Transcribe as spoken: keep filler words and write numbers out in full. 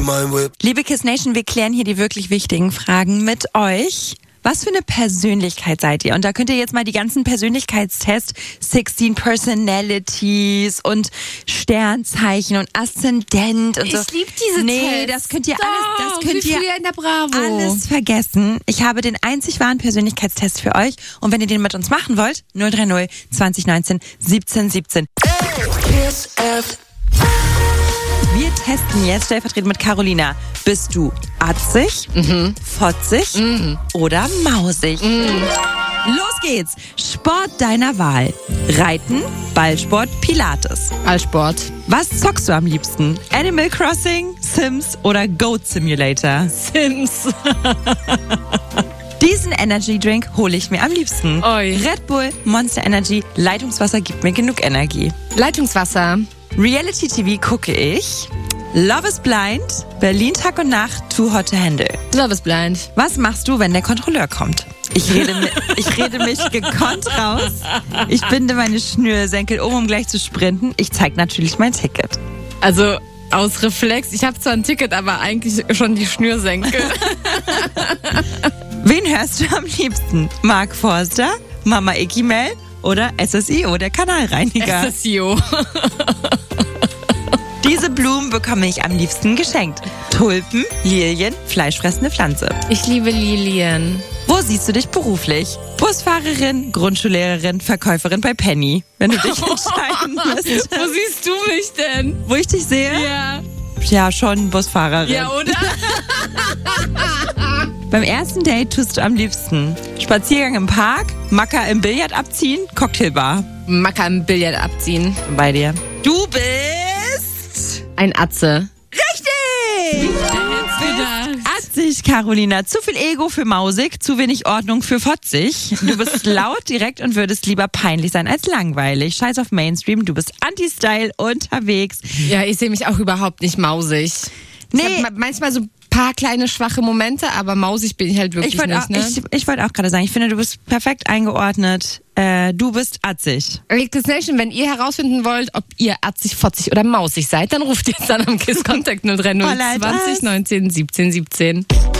my whip. Liebe Kiss Nation, wir klären hier die wirklich wichtigen Fragen mit euch. Was für eine Persönlichkeit seid ihr? Und da könnt ihr jetzt mal die ganzen Persönlichkeitstests, sechzehn Personalities und Sternzeichen und Aszendent und so. Ich liebe diese Nee, Tests. das könnt ihr Doch, alles, das könnt wie ihr früher in der Bravo. alles vergessen. Ich habe den einzig wahren Persönlichkeitstest für euch. Und wenn ihr den mit uns machen wollt, null drei null zwanzig neunzehn siebzehn siebzehn. Kiss F. Wir testen jetzt stellvertretend mit Carolina. Bist du atzig, mhm. fotzig mhm. oder mausig? Mhm. Los geht's. Sport deiner Wahl. Reiten, Ballsport, Pilates. Ballsport. Was zockst du am liebsten? Animal Crossing, Sims oder Goat Simulator? Sims. Diesen Energy Drink hole ich mir am liebsten. Oi. Red Bull, Monster Energy, Leitungswasser gibt mir genug Energie. Leitungswasser. Reality-T V gucke ich. Love is Blind, Berlin Tag und Nacht, Too Hot to Handle. Love is Blind. Was machst du, wenn der Kontrolleur kommt? Ich rede, mi- ich rede mich gekonnt raus. Ich binde meine Schnürsenkel um, um gleich zu sprinten. Ich zeige natürlich mein Ticket. Also aus Reflex. Ich habe zwar ein Ticket, aber eigentlich schon die Schnürsenkel. Wen hörst du am liebsten? Mark Forster, Mama Ikimel oder S S I O, der Kanalreiniger? S S I O. Diese Blumen bekomme ich am liebsten geschenkt. Tulpen, Lilien, fleischfressende Pflanze. Ich liebe Lilien. Wo siehst du dich beruflich? Busfahrerin, Grundschullehrerin, Verkäuferin bei Penny. Wenn du dich entscheiden müsst. Wo siehst du mich denn? Wo ich dich sehe? Ja. Ja, schon Busfahrerin. Ja, oder? Beim ersten Date tust du am liebsten Spaziergang im Park, Macker im Billard abziehen, Cocktailbar. Macker im Billard abziehen. Bei dir. Du bist... Ein Atze. Richtig! gedacht. atzig, Carolina. Zu viel Ego für mausig, zu wenig Ordnung für fotzig. Du bist laut, direkt und würdest lieber peinlich sein als langweilig. Scheiß auf Mainstream, du bist Anti-Style unterwegs. Ja, ich sehe mich auch überhaupt nicht mausig. Nee. Ich hab manchmal so ein paar kleine schwache Momente, aber mausig bin ich halt wirklich Ich wollte nicht. auch, Ne? ich, ich wollte auch gerade sagen, ich finde, du bist perfekt eingeordnet. Äh, du bist atzig. Kiss Nation, wenn ihr herausfinden wollt, ob ihr atzig, fotzig oder mausig seid, dann ruft jetzt an am Kiss Contact null drei null zwanzig neunzehn siebzehn siebzehn.